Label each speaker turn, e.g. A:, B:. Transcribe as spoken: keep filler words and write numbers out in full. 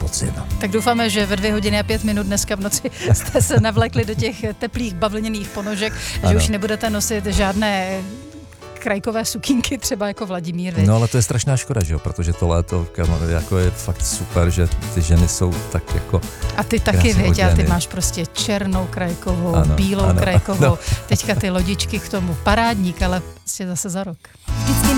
A: podzim.
B: Tak doufáme, že ve dvě hodiny a pět minut dneska v noci jste se navlekli do těch teplých bavlněných ponožek, ano. že už nebudete nosit žádné krajkové sukínky, třeba jako Vladimír. Vy.
A: No ale to je strašná škoda, že jo, protože to léto jako je fakt super, že ty ženy jsou tak jako
B: a ty taky, věď, a ty máš prostě černou krajkovou, ano, bílou ano, krajkovou, ano. Teďka ty lodičky k tomu, parádník, ale prostě zase za rok. Vždycky